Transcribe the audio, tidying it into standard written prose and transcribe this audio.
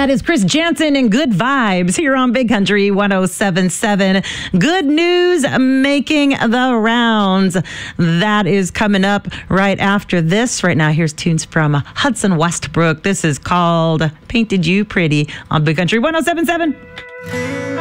That is Chris Jansen and Good Vibes here on Big Country 107.7. Good news making the rounds. That is coming up right after this. Right now, here's tunes from Hudson Westbrook. This is called Painted You Pretty on Big Country 107.7.